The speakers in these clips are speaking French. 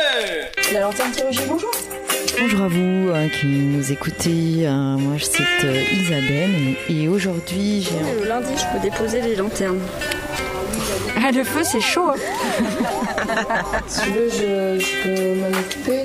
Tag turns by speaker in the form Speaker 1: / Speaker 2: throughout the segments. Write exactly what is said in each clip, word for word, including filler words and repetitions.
Speaker 1: La lanterne qui rugit, bonjour.
Speaker 2: Bonjour à vous euh, qui nous écoutez. Euh, moi, c'est euh, Isabelle et, et aujourd'hui, j'ai.
Speaker 3: Le lundi, je peux déposer les lanternes.
Speaker 4: Ah, le feu, c'est chaud.
Speaker 1: Si tu veux, je, je peux m'en occuper.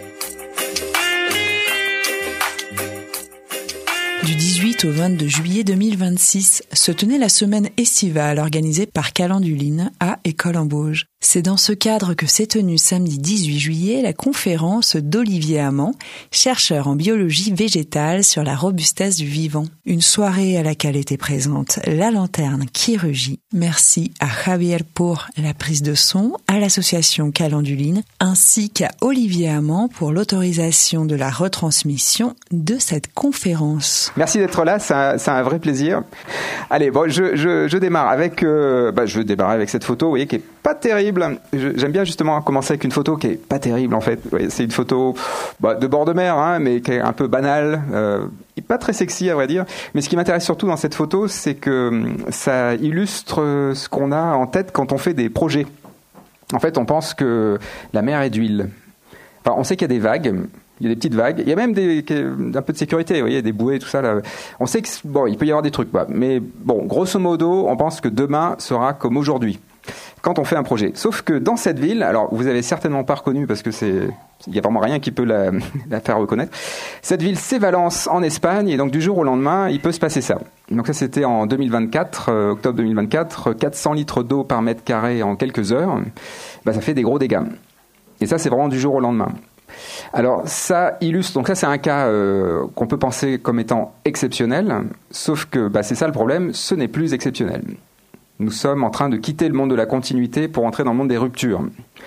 Speaker 5: Du dix-huit au vingt-deux juillet deux mille vingt-six se tenait la semaine estivale organisée par Calenduline à École en Bauge. C'est dans ce cadre que s'est tenue samedi dix-huit juillet la conférence d'Olivier Amand, chercheur en biologie végétale sur la robustesse du vivant. Une soirée à laquelle était présente la lanterne qui rugit. Merci à Javier pour la prise de son, à l'association Calenduline, ainsi qu'à Olivier Amand pour l'autorisation de la retransmission de cette conférence.
Speaker 6: Merci d'être là, c'est un, c'est un vrai plaisir. Allez, bon, je, je, je démarre avec, euh, bah, je démarre avec cette photo, vous voyez, qui est pas terrible. Je, j'aime bien justement commencer avec une photo qui est pas terrible en fait. Ouais, c'est une photo bah, de bord de mer, hein, mais qui est un peu banale, euh, pas très sexy à vrai dire. Mais ce qui m'intéresse surtout dans cette photo, c'est que ça illustre ce qu'on a en tête quand on fait des projets. En fait, on pense que la mer est d'huile. Enfin, on sait qu'il y a des vagues. Il y a des petites vagues. Il y a même des, un peu de sécurité, vous voyez, des bouées, tout ça. Là. On sait que bon, il peut y avoir des trucs, quoi. Mais bon, grosso modo, on pense que demain sera comme aujourd'hui quand on fait un projet. Sauf que dans cette ville, alors vous avez certainement pas reconnu parce que c'est, il y a vraiment rien qui peut la, la faire reconnaître. Cette ville, c'est Valence en Espagne, et donc du jour au lendemain, il peut se passer ça. Donc ça, c'était en deux mille vingt-quatre, euh, octobre deux mille vingt-quatre, quatre cents litres d'eau par mètre carré en quelques heures. Bah, ça fait des gros dégâts. Et ça, c'est vraiment du jour au lendemain. Alors ça illustre, donc ça c'est un cas euh, qu'on peut penser comme étant exceptionnel, sauf que bah, c'est ça le problème, ce n'est plus exceptionnel. Nous sommes en train de quitter le monde de la continuité pour entrer dans le monde des ruptures.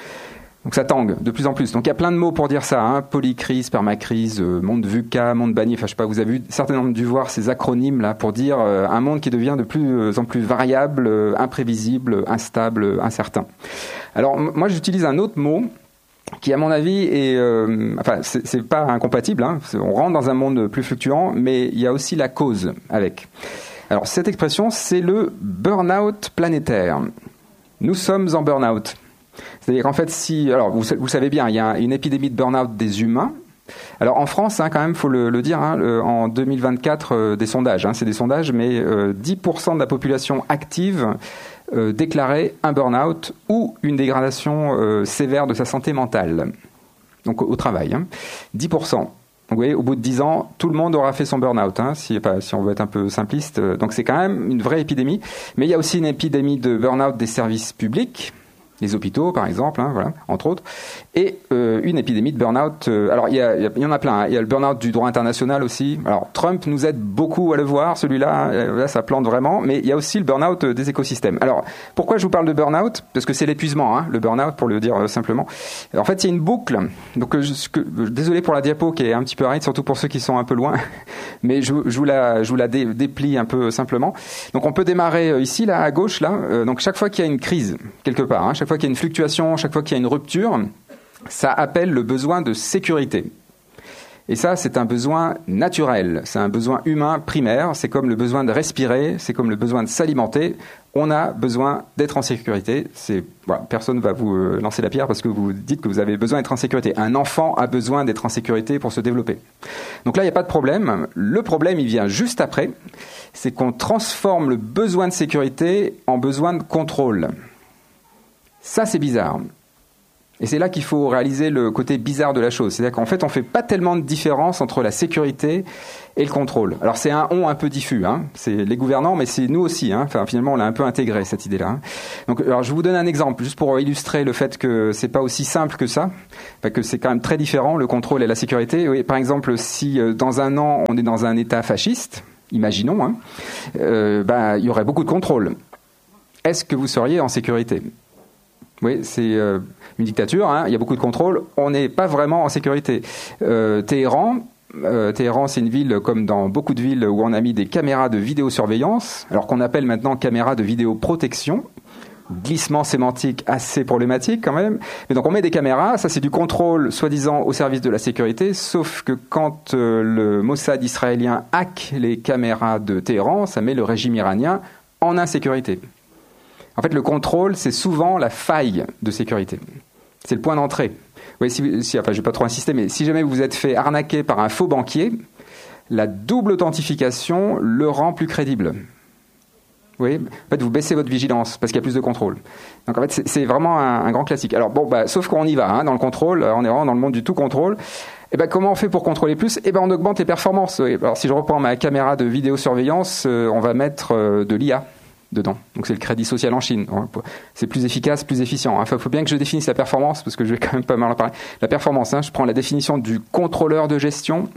Speaker 6: Donc ça tangue de plus en plus. Donc il y a plein de mots pour dire ça, hein, polycrise, permacrise, euh, monde VUCA, monde banni, enfin je sais pas, vous avez certainement dû voir ces acronymes là pour dire euh, un monde qui devient de plus en plus variable, euh, imprévisible, instable, incertain. Alors m- moi j'utilise un autre mot qui à mon avis est, euh, enfin c'est, c'est pas incompatible, hein, on rentre dans un monde plus fluctuant, mais il y a aussi la cause avec. Alors cette expression, c'est le burn-out planétaire. Nous sommes en burn-out. C'est-à-dire qu'en fait, si, alors vous, vous savez bien, il y a une épidémie de burn-out des humains. Alors en France, hein, quand même, faut le, le dire, hein, le, en deux mille vingt-quatre, euh, des sondages, hein, c'est des sondages, mais euh, dix pour cent de la population active euh, déclarait un burn-out ou une dégradation euh, sévère de sa santé mentale. Donc au, au travail, hein. dix pour cent. Donc, vous voyez, au bout de dix ans, tout le monde aura fait son burn-out, hein, si, enfin, si on veut être un peu simpliste. Donc c'est quand même une vraie épidémie. Mais il y a aussi une épidémie de burn-out des services publics, les hôpitaux par exemple, hein, voilà, entre autres, et euh, une épidémie de burn-out. Euh, alors il y, a, il y en a plein. Hein. Il y a le burn-out du droit international aussi. Alors Trump nous aide beaucoup à le voir, celui-là, hein, là ça plante vraiment. Mais il y a aussi le burn-out des écosystèmes. Alors pourquoi je vous parle de burn-out ? Parce que c'est l'épuisement, hein, le burn-out pour le dire euh, simplement. En fait, il y a une boucle. Donc euh, je, que, désolé pour la diapo qui est un petit peu aride, surtout pour ceux qui sont un peu loin. Mais je, je vous la, je vous la dé, déplie un peu simplement. Donc on peut démarrer euh, ici, là, à gauche, là. Euh, donc chaque fois qu'il y a une crise quelque part, hein, chaque chaque fois qu'il y a une fluctuation, chaque fois qu'il y a une rupture, ça appelle le besoin de sécurité. Et ça, c'est un besoin naturel, c'est un besoin humain primaire, c'est comme le besoin de respirer, c'est comme le besoin de s'alimenter. On a besoin d'être en sécurité. C'est, voilà, personne ne va vous euh, lancer la pierre parce que vous dites que vous avez besoin d'être en sécurité. Un enfant a besoin d'être en sécurité pour se développer. Donc là, il n'y a pas de problème. Le problème, il vient juste après. C'est qu'on transforme le besoin de sécurité en besoin de contrôle. Ça, c'est bizarre. Et c'est là qu'il faut réaliser le côté bizarre de la chose. C'est-à-dire qu'en fait, on ne fait pas tellement de différence entre la sécurité et le contrôle. Alors, c'est un « on » un peu diffus. Hein. C'est les gouvernants, mais c'est nous aussi. Hein. Enfin, finalement, on l'a un peu intégré, cette idée-là. Hein. Donc, alors, je vous donne un exemple, juste pour illustrer le fait que c'est pas aussi simple que ça, enfin, que c'est quand même très différent, le contrôle et la sécurité. Oui, par exemple, si euh, dans un an, on est dans un État fasciste, imaginons, hein, euh, ben, il y aurait beaucoup de contrôle. Est-ce que vous seriez en sécurité ? Oui, c'est euh, une dictature, hein, il y a beaucoup de contrôle, on n'est pas vraiment en sécurité. Euh, Téhéran, euh, Téhéran, c'est une ville comme dans beaucoup de villes où on a mis des caméras de vidéosurveillance, alors qu'on appelle maintenant caméras de vidéoprotection. Glissement sémantique assez problématique quand même. Mais donc on met des caméras, ça c'est du contrôle soi-disant au service de la sécurité, sauf que quand euh, le Mossad israélien hack les caméras de Téhéran, ça met le régime iranien en insécurité. En fait, le contrôle, c'est souvent la faille de sécurité. C'est le point d'entrée. Oui, si, si, enfin, je vais pas trop insister, mais si jamais vous vous êtes fait arnaquer par un faux banquier, la double authentification le rend plus crédible. Oui, en fait, vous baissez votre vigilance parce qu'il y a plus de contrôle. Donc en fait, c'est, c'est vraiment un, un grand classique. Alors bon, bah, sauf qu'on y va hein, dans le contrôle, on est vraiment dans le monde du tout contrôle. Et ben comment on fait pour contrôler plus ? Et ben on augmente les performances. Oui. Alors si je reprends ma caméra de vidéosurveillance, euh, on va mettre euh, de l'I A dedans. Donc c'est le crédit social en Chine. C'est plus efficace, plus efficient. Il faut, faut bien que je définisse la performance parce que je vais quand même pas mal en parler. La performance, hein, je prends la définition du contrôleur de gestion.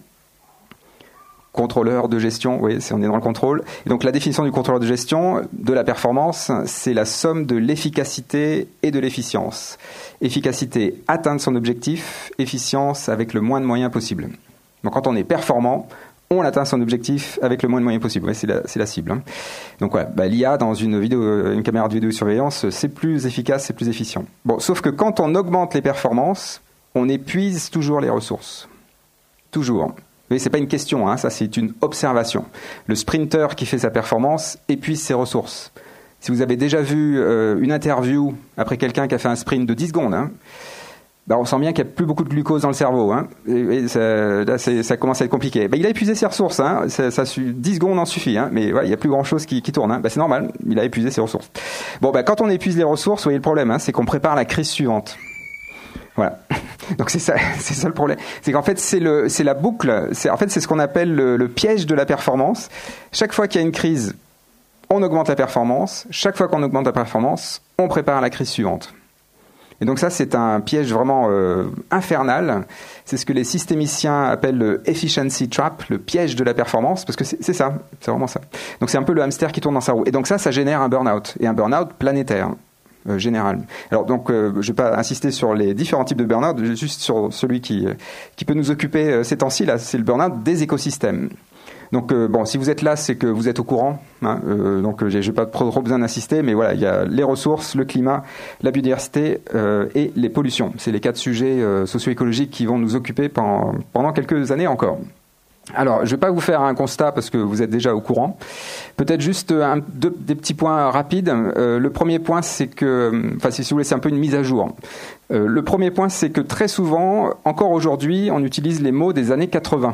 Speaker 6: Contrôleur de gestion, oui, c'est, on est dans le contrôle. Et donc la définition du contrôleur de gestion de la performance, c'est la somme de l'efficacité et de l'efficience. Efficacité, atteindre son objectif. Efficience, avec le moins de moyens possible. Donc quand on est performant, on atteint son objectif avec le moins de moyens possible. Ouais, c'est la, c'est la cible. Hein. Donc ouais, bah, l'I A dans une vidéo, une caméra de vidéosurveillance, c'est plus efficace, c'est plus efficient. Bon, sauf que quand on augmente les performances, on épuise toujours les ressources. Toujours. Mais c'est pas une question, hein, ça c'est une observation. Le sprinter qui fait sa performance épuise ses ressources. Si vous avez déjà vu euh, une interview après quelqu'un qui a fait un sprint de dix secondes, hein, bah on sent bien qu'il n'y a plus beaucoup de glucose dans le cerveau. Hein, et, et ça, là, c'est, ça commence à être compliqué. Bah, il a épuisé ses ressources. Hein, ça, ça, dix secondes en suffit. Hein, mais ouais, il n'y a plus grand-chose qui, qui tourne. Hein, bah, c'est normal, il a épuisé ses ressources. Bon, bah, quand on épuise les ressources, vous voyez le problème, hein, c'est qu'on prépare la crise suivante. Voilà. Donc c'est ça, c'est ça le problème. C'est qu'en fait c'est le, c'est la boucle. C'est en fait c'est ce qu'on appelle le, le piège de la performance. Chaque fois qu'il y a une crise, on augmente la performance. Chaque fois qu'on augmente la performance, on prépare la crise suivante. Et donc ça c'est un piège vraiment euh, infernal. C'est ce que les systémiciens appellent le efficiency trap, le piège de la performance, parce que c'est, c'est ça, c'est vraiment ça. Donc c'est un peu le hamster qui tourne dans sa roue. Et donc ça, ça génère un burn-out et un burn-out planétaire. Euh, général. Alors donc, euh, je ne vais pas insister sur les différents types de burn-out, juste sur celui qui qui peut nous occuper euh, ces temps-ci. Là, c'est le burn-out des écosystèmes. Donc euh, bon, si vous êtes là, c'est que vous êtes au courant. Hein, euh, donc, j'ai, j'ai pas trop, trop besoin d'insister, mais voilà, il y a les ressources, le climat, la biodiversité euh, et les pollutions. C'est les quatre sujets euh, socio-écologiques qui vont nous occuper pendant pendant quelques années encore. Alors, je ne vais pas vous faire un constat parce que vous êtes déjà au courant. Peut-être juste un, deux, des petits points rapides. Euh, le premier point, c'est que, enfin, si vous voulez, c'est un peu une mise à jour. Euh, le premier point, c'est que très souvent, encore aujourd'hui, on utilise les mots des années quatre-vingts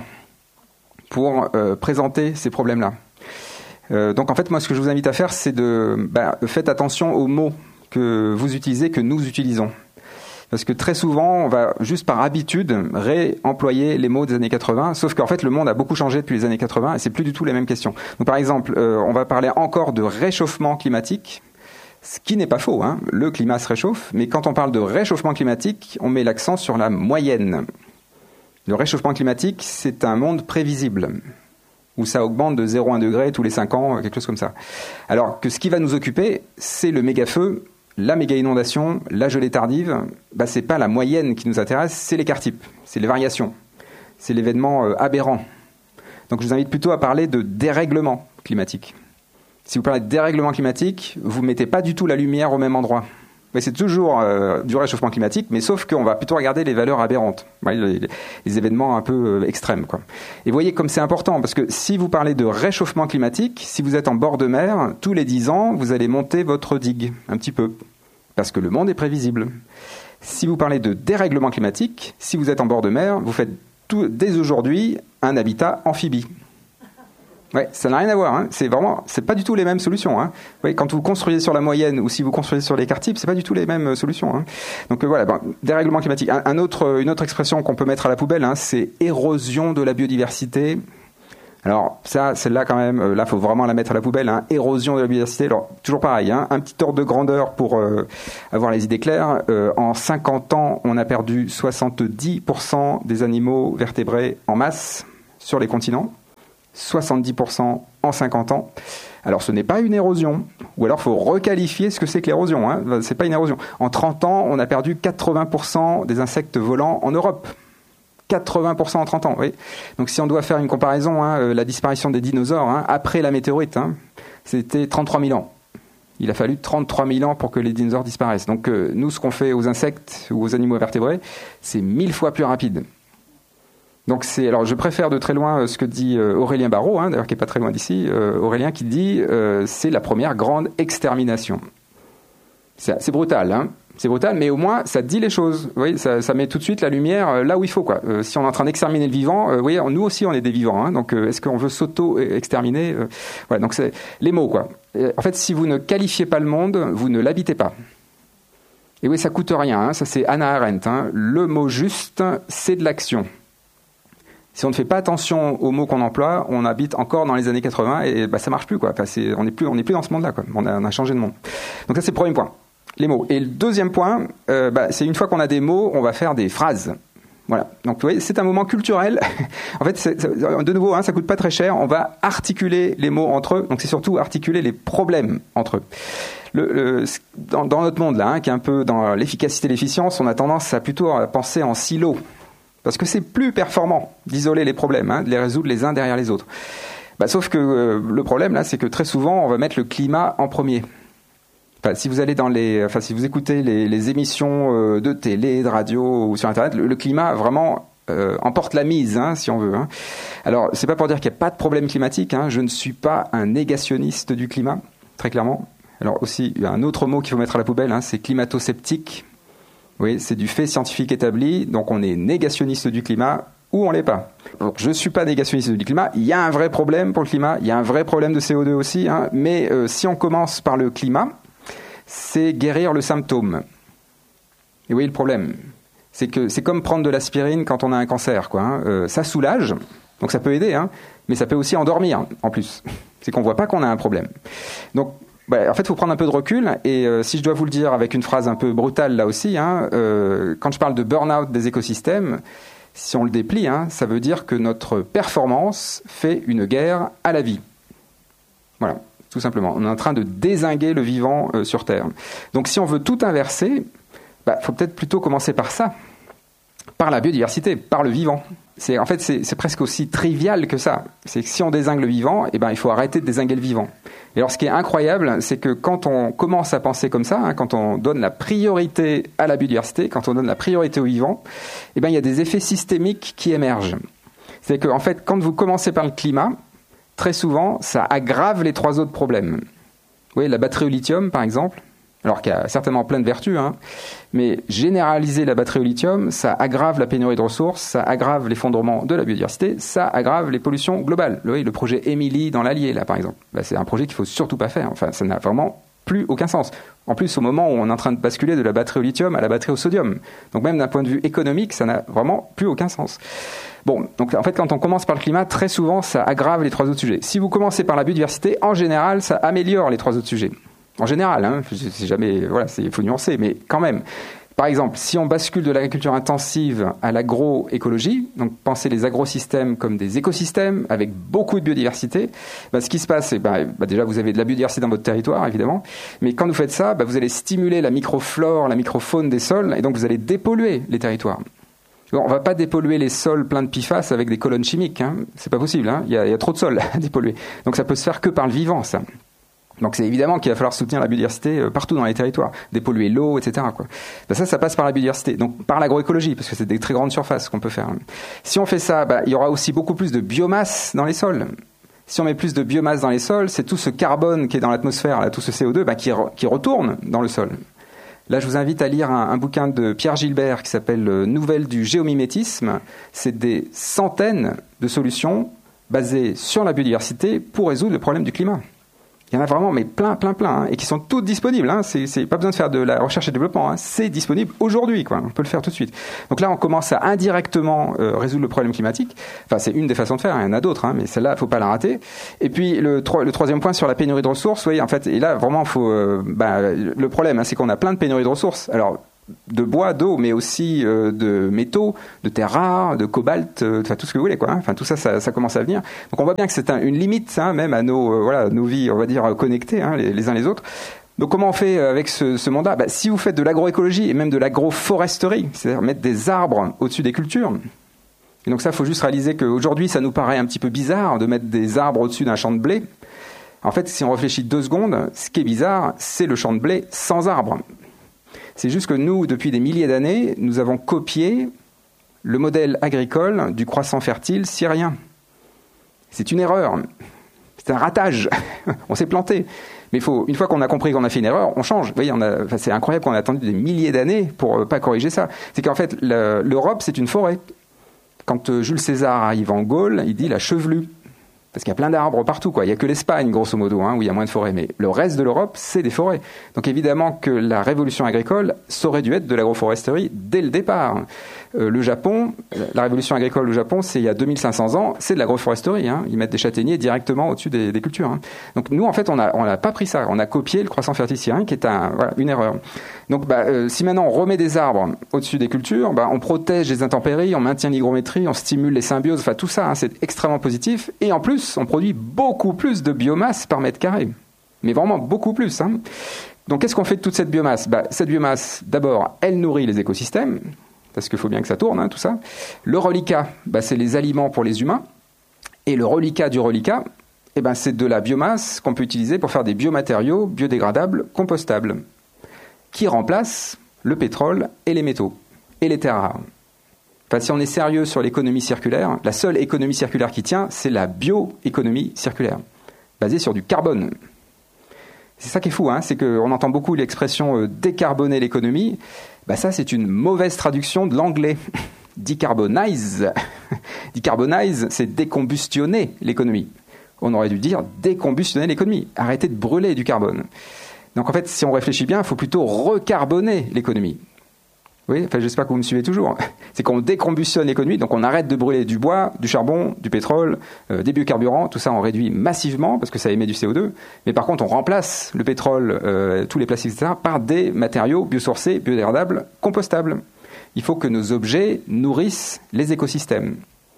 Speaker 6: pour euh, présenter ces problèmes-là. Euh, donc, en fait, moi, ce que je vous invite à faire, c'est de, bah, faites attention aux mots que vous utilisez, que nous utilisons. Parce que très souvent, on va juste par habitude réemployer les mots des années quatre-vingts, sauf qu'en fait, le monde a beaucoup changé depuis les années quatre-vingts et c'est plus du tout les mêmes questions. Donc, par exemple, euh, on va parler encore de réchauffement climatique, ce qui n'est pas faux, hein. Le climat se réchauffe, mais quand on parle de réchauffement climatique, on met l'accent sur la moyenne. Le réchauffement climatique, c'est un monde prévisible, où ça augmente de zéro virgule un degré tous les cinq ans, quelque chose comme ça. Alors que ce qui va nous occuper, c'est le méga-feu, la méga-inondation, la gelée tardive, bah, c'est pas la moyenne qui nous intéresse, c'est l'écart type, c'est les variations, c'est l'événement euh, aberrant. Donc je vous invite plutôt à parler de dérèglement climatique. Si vous parlez de dérèglement climatique, vous ne mettez pas du tout la lumière au même endroit. Mais c'est toujours euh, du réchauffement climatique, mais sauf qu'on va plutôt regarder les valeurs aberrantes, les, les événements un peu euh, extrêmes, quoi. Et vous voyez comme c'est important, parce que si vous parlez de réchauffement climatique, si vous êtes en bord de mer, tous les dix ans, vous allez monter votre digue, un petit peu, parce que le monde est prévisible. Si vous parlez de dérèglement climatique, si vous êtes en bord de mer, vous faites tout, dès aujourd'hui un habitat amphibie. Ouais, ça n'a rien à voir. Hein. C'est vraiment, c'est pas du tout les mêmes solutions. Hein. Ouais, quand vous construisez sur la moyenne ou si vous construisez sur l'écart type, c'est pas du tout les mêmes solutions. Hein. Donc euh, voilà, ben, dérèglement climatique. Un, un autre, une autre expression qu'on peut mettre à la poubelle, hein, c'est érosion de la biodiversité. Alors ça, celle-là quand même, euh, là, faut vraiment la mettre à la poubelle. Hein. Érosion de la biodiversité. Alors toujours pareil, hein, un petit ordre de grandeur pour euh, avoir les idées claires. Euh, en cinquante ans, on a perdu soixante-dix pour cent des animaux vertébrés en masse sur les continents. soixante-dix pour cent en cinquante ans. Alors ce n'est pas une érosion, ou alors il faut requalifier ce que c'est que l'érosion. Hein. C'est pas une érosion. En trente ans, on a perdu quatre-vingts pour cent des insectes volants en Europe. quatre-vingts pour cent en trente ans, oui. Donc si on doit faire une comparaison, hein, la disparition des dinosaures, hein, après la météorite, hein, c'était trente-trois mille ans. Il a fallu trente-trois mille ans pour que les dinosaures disparaissent. Donc euh, nous, ce qu'on fait aux insectes ou aux animaux vertébrés, c'est mille fois plus rapide. Donc c'est, alors je préfère de très loin ce que dit Aurélien Barraud, hein, d'ailleurs qui est pas très loin d'ici, euh, Aurélien qui dit euh, c'est la première grande extermination. C'est, c'est brutal, hein. C'est brutal, mais au moins ça dit les choses. Vous voyez, ça, ça met tout de suite la lumière là où il faut, quoi. Euh, si on est en train d'exterminer le vivant, euh, vous voyez, nous aussi on est des vivants. Hein, donc euh, est-ce qu'on veut s'auto-exterminer euh, voilà, donc c'est les mots, quoi. Et, en fait, si vous ne qualifiez pas le monde, vous ne l'habitez pas. Et oui, ça coûte rien. Hein, ça c'est Hannah Arendt. Hein. Le mot juste, c'est de l'action. Si on ne fait pas attention aux mots qu'on emploie, on habite encore dans les années quatre-vingts et bah, ça marche plus, quoi. Enfin, c'est, on n'est plus, on n'est plus dans ce monde-là, quoi. On a, on a changé de monde. Donc ça c'est le premier point. Les mots. Et le deuxième point, euh, bah, c'est une fois qu'on a des mots, on va faire des phrases. Voilà. Donc, vous voyez, c'est un moment culturel. En fait, c'est, c'est, de nouveau, hein, ça coûte pas très cher. On va articuler les mots entre eux. Donc, c'est surtout articuler les problèmes entre eux. Le, le, dans, dans notre monde, là, hein, qui est un peu dans l'efficacité et l'efficience, on a tendance à plutôt à penser en silos. Parce que c'est plus performant d'isoler les problèmes, hein, de les résoudre les uns derrière les autres. Bah, sauf que euh, le problème, là, c'est que très souvent, on va mettre le climat en premier. Enfin, si vous allez dans les, enfin, si vous écoutez les, les émissions euh, de télé, de radio ou sur Internet, le, le climat vraiment euh, emporte la mise, hein, si on veut. Hein. Alors, c'est pas pour dire qu'il n'y a pas de problème climatique. Hein. Je ne suis pas un négationniste du climat, très clairement. Alors aussi, il y a un autre mot qu'il faut mettre à la poubelle, hein, c'est climato-sceptique. Oui, c'est du fait scientifique établi. Donc, on est négationniste du climat ou on l'est pas. Donc, je suis pas négationniste du climat. Il y a un vrai problème pour le climat. Il y a un vrai problème de C O deux aussi. Hein. Mais euh, si on commence par le climat, c'est guérir le symptôme. Et oui, le problème, c'est que c'est comme prendre de l'aspirine quand on a un cancer, quoi. Hein. Euh, ça soulage, donc ça peut aider, hein, mais ça peut aussi endormir, en plus. C'est qu'on voit pas qu'on a un problème. Donc, bah, en fait, il faut prendre un peu de recul, et euh, si je dois vous le dire avec une phrase un peu brutale là aussi, hein, euh, quand je parle de burn-out des écosystèmes, si on le déplie, hein, ça veut dire que notre performance fait une guerre à la vie. Voilà. Tout simplement. On est en train de dézinguer le vivant euh, sur Terre. Donc si on veut tout inverser, bah, faut peut-être plutôt commencer par ça, par la biodiversité, par le vivant. C'est, en fait, c'est, c'est presque aussi trivial que ça. C'est que si on dézingue le vivant, eh ben, il faut arrêter de dézinguer le vivant. Et alors ce qui est incroyable, c'est que quand on commence à penser comme ça, hein, quand on donne la priorité à la biodiversité, quand on donne la priorité au vivant, eh ben, il y a des effets systémiques qui émergent. C'est que, en fait, quand vous commencez par le climat, très souvent, ça aggrave les trois autres problèmes. Vous voyez, la batterie au lithium, par exemple, alors qu'il y a certainement plein de vertus, hein, mais généraliser la batterie au lithium, ça aggrave la pénurie de ressources, ça aggrave l'effondrement de la biodiversité, ça aggrave les pollutions globales. Vous voyez, le projet Émilie dans l'Allier, là, par exemple, bah, c'est un projet qu'il ne faut surtout pas faire. Enfin, ça n'a vraiment plus aucun sens. En plus, au moment où on est en train de basculer de la batterie au lithium à la batterie au sodium. Donc même d'un point de vue économique, ça n'a vraiment plus aucun sens. Bon, donc en fait, quand on commence par le climat, très souvent, ça aggrave les trois autres sujets. Si vous commencez par la biodiversité, en général, ça améliore les trois autres sujets. En général, hein, c'est jamais, voilà, il faut nuancer, mais quand même. Par exemple, si on bascule de l'agriculture intensive à l'agroécologie, donc pensez les agrosystèmes comme des écosystèmes avec beaucoup de biodiversité, bah, ce qui se passe, c'est bah, bah, déjà vous avez de la biodiversité dans votre territoire, évidemment, mais quand vous faites ça, bah, vous allez stimuler la microflore, la microfaune des sols, et donc vous allez dépolluer les territoires. On ne va pas dépolluer les sols pleins de P F A S avec des colonnes chimiques, hein. C'est pas possible, hein. Il y a, il y a trop de sols à dépolluer. Donc ça peut se faire que par le vivant, ça. Donc c'est évidemment qu'il va falloir soutenir la biodiversité partout dans les territoires, dépolluer l'eau, et cetera, quoi. Ben ça, ça passe par la biodiversité, donc par l'agroécologie, parce que c'est des très grandes surfaces qu'on peut faire. Si on fait ça, ben, il y aura aussi beaucoup plus de biomasse dans les sols. Si on met plus de biomasse dans les sols, c'est tout ce carbone qui est dans l'atmosphère, là, tout ce C O deux, ben, qui, re, qui retourne dans le sol. Là, je vous invite à lire un, un bouquin de Pierre Gilbert qui s'appelle « Nouvelles du géomimétisme ». C'est des centaines de solutions basées sur la biodiversité pour résoudre le problème du climat. Il y en a vraiment, mais plein, plein, plein, hein, et qui sont toutes disponibles. Hein. C'est, c'est pas besoin de faire de la recherche et développement. Hein. C'est disponible aujourd'hui, quoi. On peut le faire tout de suite. Donc là, on commence à indirectement euh, résoudre le problème climatique. Enfin, c'est une des façons de faire. Il y en a d'autres, hein, mais celle-là, faut pas la rater. Et puis le, tro- le troisième point sur la pénurie de ressources. Vous voyez, en fait, et là, vraiment, faut. Euh, bah, le problème, hein, c'est qu'on a plein de pénuries de ressources. Alors. De bois, d'eau, mais aussi euh, de métaux, de terres rares, de cobalt, euh, enfin tout ce que vous voulez, quoi. Hein. Enfin tout ça, ça, ça commence à venir. Donc on voit bien que c'est un, une limite, hein, même à nos, euh, voilà, nos vies, on va dire connectées, hein, les, les uns les autres. Donc comment on fait avec ce, ce mandat ? Bah, si vous faites de l'agroécologie et même de l'agroforesterie, c'est-à-dire mettre des arbres au-dessus des cultures. Et donc ça, il faut juste réaliser qu'aujourd'hui, ça nous paraît un petit peu bizarre de mettre des arbres au-dessus d'un champ de blé. En fait, si on réfléchit deux secondes, ce qui est bizarre, c'est le champ de blé sans arbres. C'est juste que nous, depuis des milliers d'années, nous avons copié le modèle agricole du croissant fertile syrien. C'est une erreur. C'est un ratage. On s'est planté. Mais faut, une fois qu'on a compris qu'on a fait une erreur, on change. Vous voyez, on a, enfin, c'est incroyable qu'on a attendu des milliers d'années pour euh, pas corriger ça. C'est qu'en fait, le, l'Europe, c'est une forêt. Quand euh, Jules César arrive en Gaule, il dit la chevelue. Parce qu'il y a plein d'arbres partout, quoi. Il n'y a que l'Espagne, grosso modo, hein, où il y a moins de forêts. Mais le reste de l'Europe, c'est des forêts. Donc évidemment que la révolution agricole, ça aurait dû être de l'agroforesterie dès le départ. Euh, le Japon, la révolution agricole au Japon, c'est il y a deux mille cinq cents ans, c'est de l'agroforesterie. Hein. Ils mettent des châtaigniers directement au-dessus des, des cultures. Hein. Donc nous, en fait, on n'a on a pas pris ça. On a copié le croissant fertile syrien, qui est un, voilà, une erreur. Donc bah, euh, si maintenant on remet des arbres au-dessus des cultures, bah, on protège les intempéries, on maintient l'hygrométrie, on stimule les symbioses, enfin tout ça, hein, c'est extrêmement positif. Et en plus, on produit beaucoup plus de biomasse par mètre carré. Mais vraiment beaucoup plus. Hein. Donc qu'est-ce qu'on fait de toute cette biomasse ? Bah, cette biomasse, d'abord, elle nourrit les écosystèmes, parce qu'il faut bien que ça tourne, hein, tout ça. Le reliquat, bah, c'est les aliments pour les humains. Et le reliquat du reliquat, eh ben, c'est de la biomasse qu'on peut utiliser pour faire des biomatériaux biodégradables, compostables, qui remplacent le pétrole et les métaux, et les terres rares. Enfin, si on est sérieux sur l'économie circulaire, la seule économie circulaire qui tient, c'est la bioéconomie circulaire, basée sur du carbone. C'est ça qui est fou, hein, c'est qu'on entend beaucoup l'expression euh, « décarboner l'économie ». Bah ça, c'est une mauvaise traduction de l'anglais. Decarbonize. Decarbonize, c'est décombustionner l'économie. On aurait dû dire décombustionner l'économie. Arrêter de brûler du carbone. Donc en fait, si on réfléchit bien, il faut plutôt recarboner l'économie. Oui, enfin, j'espère que vous me suivez toujours. C'est qu'on décombustionne l'économie, donc on arrête de brûler du bois, du charbon, du pétrole, euh, des biocarburants. Tout ça, on réduit massivement parce que ça émet du C O deux. Mais par contre, on remplace le pétrole, euh, tous les plastiques, et cetera, par des matériaux biosourcés, biodégradables, compostables. Il faut que nos objets nourrissent les écosystèmes.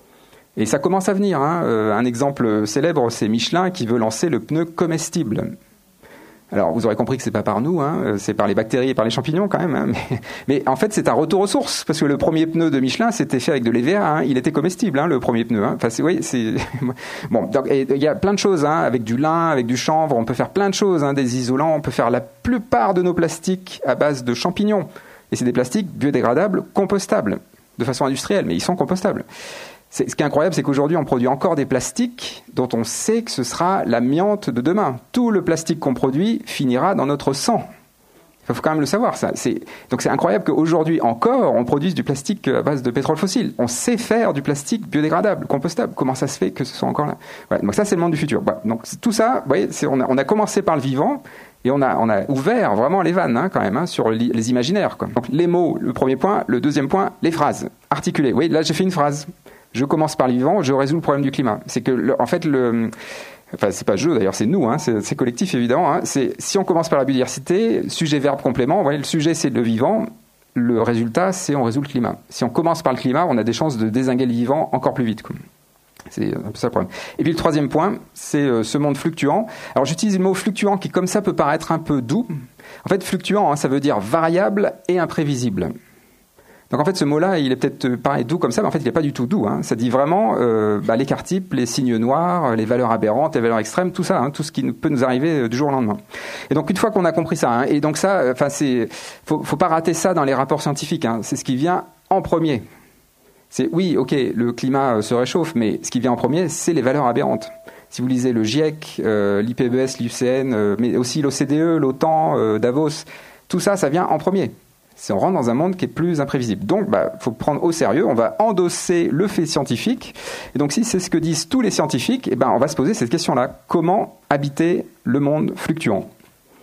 Speaker 6: Et ça commence à venir. Hein. Euh, un exemple célèbre, c'est Michelin qui veut lancer le pneu comestible. Alors, vous aurez compris que c'est pas par nous, hein, c'est par les bactéries et par les champignons quand même. Hein, mais, mais en fait, c'est un retour aux sources, parce que le premier pneu de Michelin, c'était fait avec de l'E V A. Hein, il était comestible, hein, le premier pneu. Hein. Enfin, c'est, oui, c'est bon. Donc, il y a plein de choses, hein, avec du lin, avec du chanvre. On peut faire plein de choses, hein, des isolants. On peut faire la plupart de nos plastiques à base de champignons. Et c'est des plastiques biodégradables, compostables, de façon industrielle, mais ils sont compostables. C'est, ce qui est incroyable, c'est qu'aujourd'hui, on produit encore des plastiques dont on sait que ce sera l'amiante de demain. Tout le plastique qu'on produit finira dans notre sang. Il faut quand même le savoir, ça. C'est, donc c'est incroyable qu'aujourd'hui encore, on produise du plastique à base de pétrole fossile. On sait faire du plastique biodégradable, compostable. Comment ça se fait que ce soit encore là ? Ouais, donc ça, c'est le monde du futur. Ouais, donc tout ça, vous voyez, c'est, on, a, on a commencé par le vivant et on a, on a ouvert vraiment les vannes, hein, quand même, hein, sur les, les imaginaires, quoi. Donc les mots, le premier point. Le deuxième point, les phrases articulées. Oui, là, j'ai fait une phrase. Je commence par le vivant, je résous le problème du climat. C'est que, le, en fait, le, enfin, c'est pas je d'ailleurs, c'est nous, hein, c'est, c'est collectif évidemment. Hein, c'est si on commence par la biodiversité, sujet, verbe, complément. Vous voyez, le sujet c'est le vivant, le résultat c'est on résout le climat. Si on commence par le climat, on a des chances de dézinguer le vivant encore plus vite, quoi. C'est un peu ça le problème. Et puis le troisième point, c'est euh, ce monde fluctuant. Alors j'utilise le mot fluctuant qui, comme ça, peut paraître un peu doux. En fait, fluctuant, hein, ça veut dire variable et imprévisible. Donc en fait, ce mot-là, il est peut-être pareil doux comme ça, mais en fait, il n'est pas du tout doux. Hein. Ça dit vraiment euh, bah, l'écart type, les signes noirs, les valeurs aberrantes, les valeurs extrêmes, tout ça, hein, tout ce qui peut nous arriver du jour au lendemain. Et donc une fois qu'on a compris ça, hein, et donc ça, enfin c'est, faut, faut pas rater ça dans les rapports scientifiques. Hein, c'est ce qui vient en premier. C'est oui, ok, le climat se réchauffe, mais ce qui vient en premier, c'est les valeurs aberrantes. Si vous lisez le GIEC, euh, l'I P B E S, l'I U C N, euh, mais aussi l'O C D E, l'OTAN, euh, Davos, tout ça, ça vient en premier. C'est on rentre dans un monde qui est plus imprévisible. Donc, bah, faut prendre au sérieux. On va endosser le fait scientifique. Et donc, si c'est ce que disent tous les scientifiques, eh ben, on va se poser cette question-là. Comment habiter le monde fluctuant ?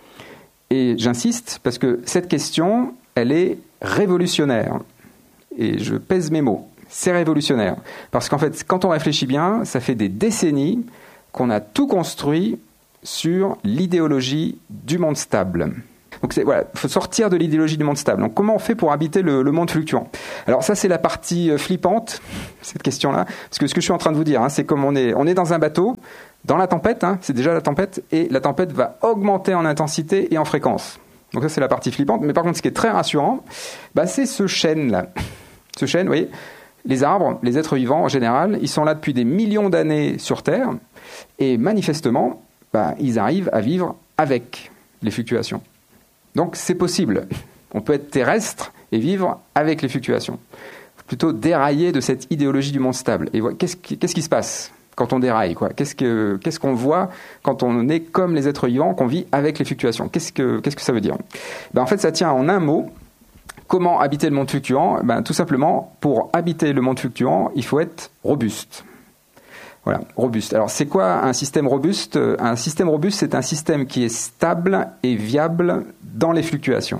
Speaker 6: Et j'insiste parce que cette question, elle est révolutionnaire. Et je pèse mes mots. C'est révolutionnaire. Parce qu'en fait, quand on réfléchit bien, ça fait des décennies qu'on a tout construit sur l'idéologie du monde stable. Donc c'est, voilà, il faut sortir de l'idéologie du monde stable. Donc comment on fait pour habiter le, le monde fluctuant ? Alors ça c'est la partie flippante, cette question-là, parce que ce que je suis en train de vous dire, hein, c'est comme on est, on est dans un bateau, dans la tempête, hein, c'est déjà la tempête, et la tempête va augmenter en intensité et en fréquence. Donc ça c'est la partie flippante, mais par contre ce qui est très rassurant, bah, c'est ce chêne-là. Ce chêne, vous voyez, les arbres, les êtres vivants en général, ils sont là depuis des millions d'années sur Terre, et manifestement, bah, ils arrivent à vivre avec les fluctuations. Donc c'est possible. On peut être terrestre et vivre avec les fluctuations. Plutôt dérailler de cette idéologie du monde stable. Et voilà, qu'est-ce qui, qu'est-ce qui se passe ? quand on déraille, quoi. Qu'est-ce que, qu'est-ce qu'on voit quand on est comme les êtres vivants, qu'on vit avec les fluctuations? Qu'est-ce que, qu'est-ce que ça veut dire? Ben, en fait, ça tient en un mot. Comment habiter le monde fluctuant? Ben, tout simplement, pour habiter le monde fluctuant, il faut être robuste. Voilà, robuste. Alors, c'est quoi un système robuste? Un système robuste, c'est un système qui est stable et viable dans les fluctuations.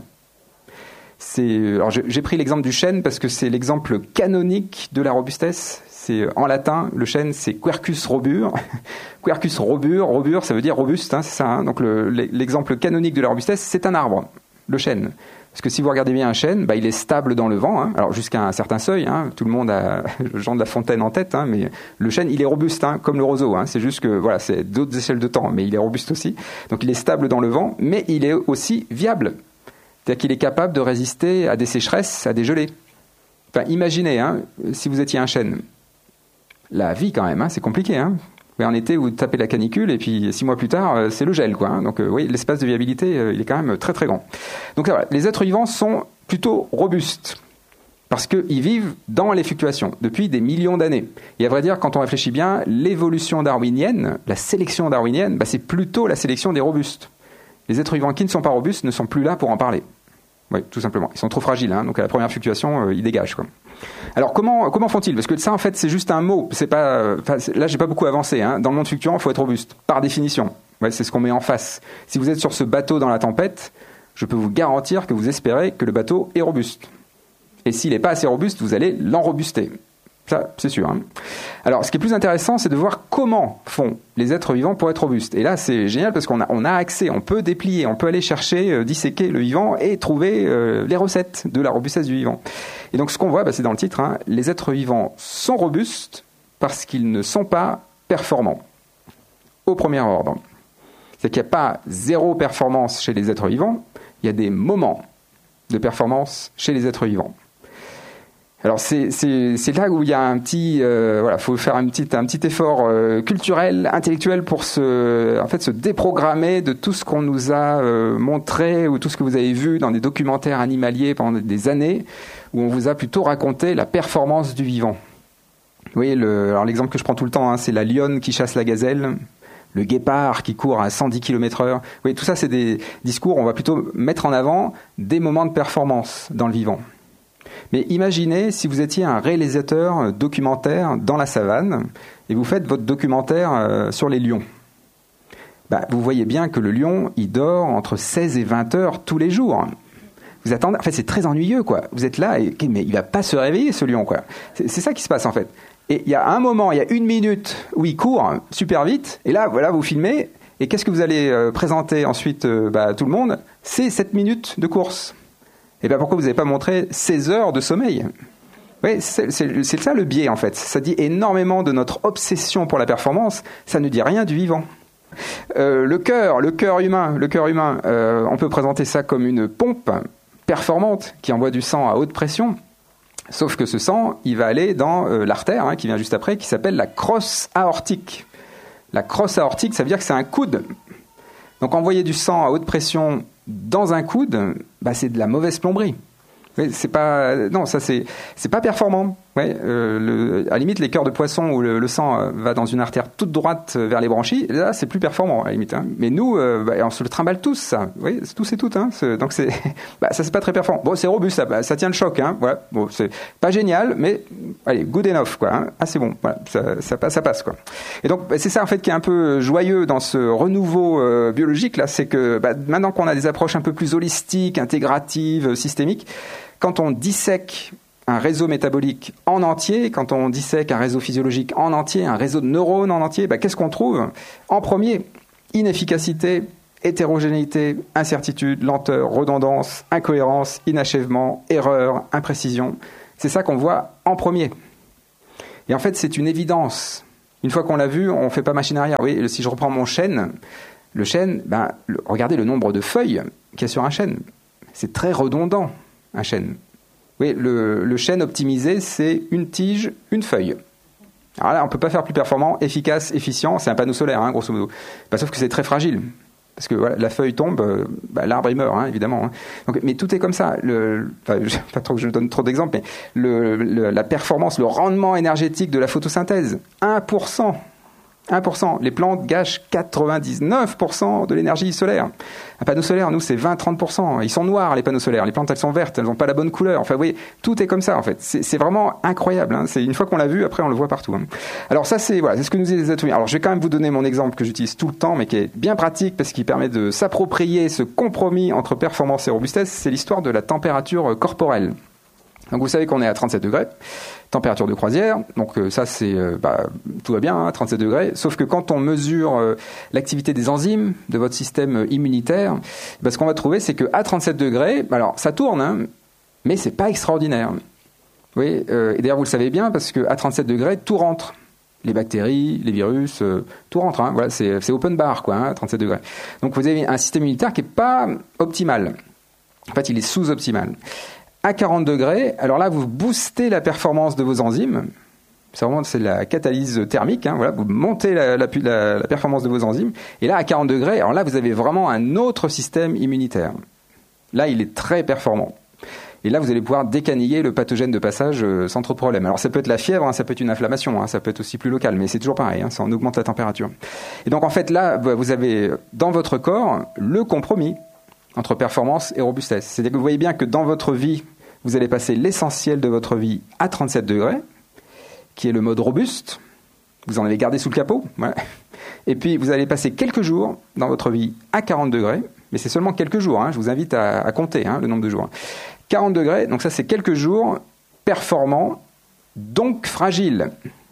Speaker 6: C'est, alors j'ai pris l'exemple du chêne parce que c'est l'exemple canonique de la robustesse. C'est, en latin, le chêne, c'est quercus robur. Quercus robur, robur, ça veut dire robuste, hein, c'est ça. Hein. Donc le, l'exemple canonique de la robustesse, c'est un arbre, le chêne. Parce que si vous regardez bien un chêne, bah, il est stable dans le vent. Hein. Alors jusqu'à un certain seuil, hein, tout le monde a Jean de La Fontaine en tête, hein, mais le chêne, il est robuste, hein, comme le roseau. Hein. C'est juste que voilà, c'est d'autres échelles de temps, mais il est robuste aussi. Donc il est stable dans le vent, mais il est aussi viable. C'est-à-dire qu'il est capable de résister à des sécheresses, à des gelées. Enfin, imaginez, hein, si vous étiez un chêne. La vie, quand même, hein, c'est compliqué. Hein. En été, vous tapez la canicule, et puis six mois plus tard, c'est le gel, quoi. Hein. Donc, euh, oui, l'espace de viabilité, euh, il est quand même très, très grand. Donc, voilà, les êtres vivants sont plutôt robustes, parce qu'ils vivent dans les fluctuations depuis des millions d'années. Et à vrai dire, quand on réfléchit bien, l'évolution darwinienne, la sélection darwinienne, bah, c'est plutôt la sélection des robustes. Les êtres vivants qui ne sont pas robustes ne sont plus là pour en parler. Oui, tout simplement. Ils sont trop fragiles, hein, donc à la première fluctuation, euh, ils dégagent, quoi. Alors comment comment font-ils? Parce que ça, en fait, c'est juste un mot. C'est pas. Euh, c'est, là, j'ai pas beaucoup avancé. Hein. Dans le monde fluctuant, il faut être robuste, par définition. Ouais, c'est ce qu'on met en face. Si vous êtes sur ce bateau dans la tempête, je peux vous garantir que vous espérez que le bateau est robuste. Et s'il n'est pas assez robuste, vous allez l'enrobuster. Ça, c'est sûr. Hein. Alors, ce qui est plus intéressant, c'est de voir comment font les êtres vivants pour être robustes. Et là, c'est génial parce qu'on a, on a accès, on peut déplier, on peut aller chercher, euh, disséquer le vivant et trouver euh, les recettes de la robustesse du vivant. Et donc, ce qu'on voit, bah, c'est dans le titre, hein, les êtres vivants sont robustes parce qu'ils ne sont pas performants. Au premier ordre. C'est qu'il n'y a pas zéro performance chez les êtres vivants, il y a des moments de performance chez les êtres vivants. Alors c'est, c'est, c'est là où il y a un petit, euh, voilà, faut faire un petit, un petit effort euh, culturel, intellectuel pour se, en fait, se déprogrammer de tout ce qu'on nous a euh, montré ou tout ce que vous avez vu dans des documentaires animaliers pendant des années, où on vous a plutôt raconté la performance du vivant. Vous voyez, le, alors l'exemple que je prends tout le temps, hein, c'est la lionne qui chasse la gazelle, le guépard qui court à cent dix kilomètres heure. Oui, tout ça, c'est des discours. On va plutôt mettre en avant des moments de performance dans le vivant. Mais imaginez si vous étiez un réalisateur documentaire dans la savane et vous faites votre documentaire euh, sur les lions. Bah, vous voyez bien que le lion, il dort entre seize et vingt heures tous les jours. Vous attendez, en fait, c'est très ennuyeux, quoi. Vous êtes là, et, mais il va pas se réveiller, ce lion, quoi. C'est, c'est ça qui se passe, en fait. Et il y a un moment, il y a une minute où il court super vite, et là, voilà, vous filmez, et qu'est-ce que vous allez euh, présenter ensuite euh, bah, à tout le monde? C'est cette minute de course. Et bien pourquoi vous n'avez pas montré seize heures de sommeil? Oui, c'est, c'est, c'est ça le biais, en fait. Ça dit énormément de notre obsession pour la performance, ça ne dit rien du vivant. Euh, le cœur, le cœur humain, le cœur humain, euh, on peut présenter ça comme une pompe performante qui envoie du sang à haute pression. Sauf que ce sang, il va aller dans euh, l'artère, hein, qui vient juste après, qui s'appelle la crosse aortique. La crosse aortique, ça veut dire que c'est un coude. Donc envoyer du sang à haute pression dans un coude, bah, c'est de la mauvaise plomberie. C'est pas, non, ça c'est, c'est pas performant. Ouais, euh, le, à la limite, les cœurs de poisson où le, le sang euh, va dans une artère toute droite vers les branchies, là c'est plus performant à la limite. Hein. Mais nous, euh, bah, on se le trimballe tous, ça. Oui, tous et toutes. Hein. C'est, donc c'est, bah, ça c'est pas très performant. Bon, c'est robuste, ça, bah, ça tient le choc. Hein. Voilà. Bon, c'est pas génial, mais allez, good enough, quoi. Hein. Ah, c'est bon. Voilà, ça, ça passe, ça passe, quoi. Et donc bah, c'est ça en fait qui est un peu joyeux dans ce renouveau euh, biologique là, c'est que bah, maintenant qu'on a des approches un peu plus holistiques, intégratives, systémiques. Quand on dissèque un réseau métabolique en entier, quand on dissèque un réseau physiologique en entier, un réseau de neurones en entier, bah, qu'est-ce qu'on trouve? En premier, inefficacité, hétérogénéité, incertitude, lenteur, redondance, incohérence, inachèvement, erreur, imprécision. C'est ça qu'on voit en premier. Et en fait, c'est une évidence. Une fois qu'on l'a vu, on ne fait pas machine arrière. Oui, si je reprends mon chêne, le chêne, ben, le, regardez le nombre de feuilles qu'il y a sur un chêne. C'est très redondant. Un chêne. Oui, le, le chêne optimisé, c'est une tige, une feuille. Alors là, on ne peut pas faire plus performant, efficace, efficient. C'est un panneau solaire, hein, grosso modo. Bah, sauf que c'est très fragile. Parce que voilà, la feuille tombe, bah, l'arbre il meurt, hein, évidemment. Hein. Donc, mais tout est comme ça. Le, enfin, je, pas trop que je donne trop d'exemples, mais le, le, la performance, le rendement énergétique de la photosynthèse, un pour cent un pour cent. Les plantes gâchent quatre-vingt-dix-neuf pour cent de l'énergie solaire. Un panneau solaire, nous, c'est vingt à trente pour cent. Ils sont noirs, les panneaux solaires. Les plantes, elles sont vertes, elles n'ont pas la bonne couleur. Enfin, vous voyez, tout est comme ça, en fait. C'est, c'est vraiment incroyable. Hein. C'est une fois qu'on l'a vu, après, on le voit partout. Hein. Alors ça, c'est, voilà, c'est ce que nous disent les atomistes. Alors, je vais quand même vous donner mon exemple que j'utilise tout le temps, mais qui est bien pratique parce qu'il permet de s'approprier ce compromis entre performance et robustesse. C'est l'histoire de la température corporelle. Donc, vous savez qu'on est à trente-sept degrés. Température de croisière, donc euh, ça c'est euh, bah, tout va bien, hein, trente-sept degrés, sauf que quand on mesure euh, l'activité des enzymes de votre système immunitaire, bah, ce qu'on va trouver c'est qu'à trente-sept degrés, alors ça tourne, hein, mais c'est pas extraordinaire. Oui, euh, et d'ailleurs vous le savez bien parce qu'à trente-sept degrés, tout rentre. Les bactéries, les virus, euh, tout rentre, hein, voilà, c'est, c'est open bar quoi, hein, à trente-sept degrés. Donc vous avez un système immunitaire qui n'est pas optimal. En fait, il est sous-optimal. À quarante degrés, alors là, vous boostez la performance de vos enzymes. C'est vraiment c'est la catalyse thermique. Hein, voilà, vous montez la, la, la, la performance de vos enzymes. Et là, à quarante degrés, alors là, vous avez vraiment un autre système immunitaire. Là, il est très performant. Et là, vous allez pouvoir décaniller le pathogène de passage euh, sans trop de problème. Alors, ça peut être la fièvre, hein, ça peut être une inflammation, hein, ça peut être aussi plus local, mais c'est toujours pareil, hein, ça en augmente la température. Et donc, en fait, là, vous avez dans votre corps le compromis entre performance et robustesse. C'est-à-dire que vous voyez bien que dans votre vie, vous allez passer l'essentiel de votre vie à trente-sept degrés, qui est le mode robuste. Vous en avez gardé sous le capot. Voilà. Et puis, vous allez passer quelques jours dans votre vie à quarante degrés, mais c'est seulement quelques jours. Hein, je vous invite à, à compter hein, le nombre de jours. quarante degrés, donc ça c'est quelques jours performants, donc fragiles.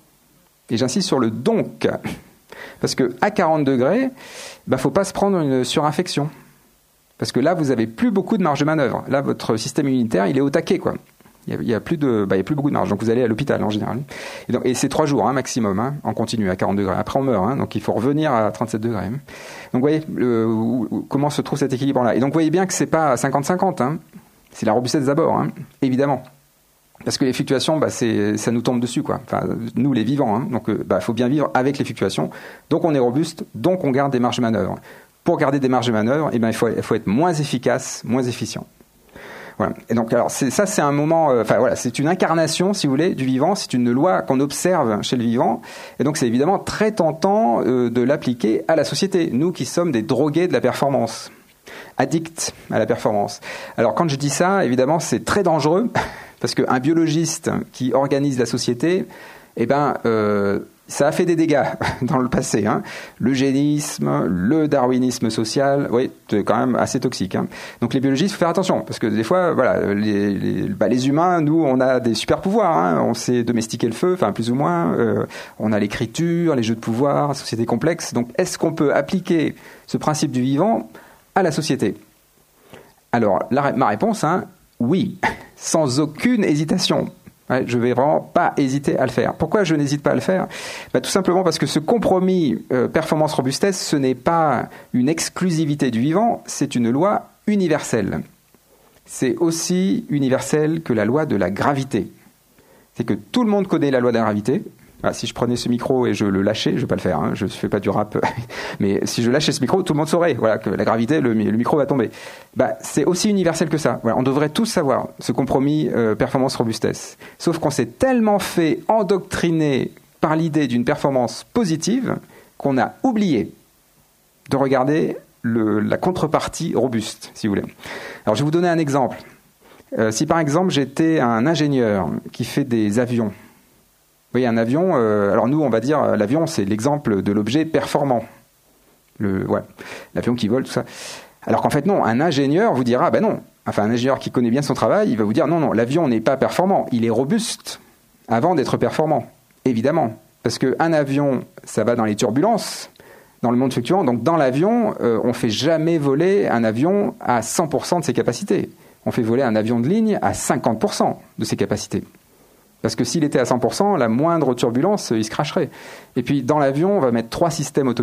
Speaker 6: Et j'insiste sur le donc. Parce qu'à quarante degrés, il bah, ne faut pas se prendre une surinfection. Parce que là, vous n'avez plus beaucoup de marge de manœuvre. Là, votre système immunitaire, il est au taquet, quoi. Il n'y a, a, plus de, bah, il y a plus beaucoup de marge. Donc, vous allez à l'hôpital, en général. Et, donc, et c'est trois jours, hein, maximum, hein, en continu, à quarante degrés. Après, on meurt, hein, donc il faut revenir à trente-sept degrés. Donc, vous voyez le, où, comment se trouve cet équilibre-là. Et donc, vous voyez bien que c'est pas cinquante cinquante, hein. C'est la robustesse d'abord, hein, évidemment. Parce que les fluctuations, bah, c'est, ça nous tombe dessus, quoi. Enfin, nous, les vivants, hein. Donc, il bah, faut bien vivre avec les fluctuations. Donc, on est robuste, donc on garde des marges de manœuvre. Pour garder des marges de manœuvre, eh ben, il faut, il faut être moins efficace, moins efficient. Voilà. Et donc, alors, c'est, ça, c'est un moment, euh, enfin, voilà, c'est une incarnation, si vous voulez, du vivant. C'est une loi qu'on observe chez le vivant. Et donc, c'est évidemment très tentant euh, de l'appliquer à la société. Nous qui sommes des drogués de la performance, addicts à la performance. Alors, quand je dis ça, évidemment, c'est très dangereux parce qu'un biologiste qui organise la société, eh ben, euh, ça a fait des dégâts dans le passé. Hein. L'eugénisme, le darwinisme social, oui, c'est quand même assez toxique. Hein. Donc les biologistes, il faut faire attention, parce que des fois, voilà, les, les, bah, les humains, nous, on a des super pouvoirs. Hein. On sait domestiquer le feu, enfin plus ou moins. Euh, on a l'écriture, les jeux de pouvoir, la société complexe. Donc est-ce qu'on peut appliquer ce principe du vivant à la société ? Alors, la, ma réponse, hein, oui, sans aucune hésitation. Ouais, je ne vais vraiment pas hésiter à le faire. Pourquoi je n'hésite pas à le faire ? Bah, tout simplement parce que ce compromis euh, performance-robustesse, ce n'est pas une exclusivité du vivant, c'est une loi universelle. C'est aussi universel que la loi de la gravité. C'est que tout le monde connaît la loi de la gravité. Bah, si je prenais ce micro et je le lâchais, je ne vais pas le faire, hein, je ne fais pas du rap, mais si je lâchais ce micro, tout le monde saurait voilà, que la gravité, le, le micro va tomber. Bah, c'est aussi universel que ça. Voilà, on devrait tous savoir ce compromis euh, performance-robustesse. Sauf qu'on s'est tellement fait endoctriner par l'idée d'une performance positive qu'on a oublié de regarder le, la contrepartie robuste, si vous voulez. Alors je vais vous donner un exemple. Euh, si par exemple j'étais un ingénieur qui fait des avions, vous voyez, un avion, euh, alors nous, on va dire, l'avion, c'est l'exemple de l'objet performant. Le, ouais, l'avion qui vole, tout ça. Alors qu'en fait, non, un ingénieur vous dira, ben non. Enfin, un ingénieur qui connaît bien son travail, il va vous dire, non, non, l'avion n'est pas performant. Il est robuste avant d'être performant, évidemment. Parce qu'un avion, ça va dans les turbulences, dans le monde fluctuant. Donc, dans l'avion, euh, on ne fait jamais voler un avion à cent pour cent de ses capacités. On fait voler un avion de ligne à cinquante pour cent de ses capacités. Parce que s'il était à cent pour cent, la moindre turbulence, il se cracherait. Et puis, dans l'avion, on va mettre trois systèmes autopilotes.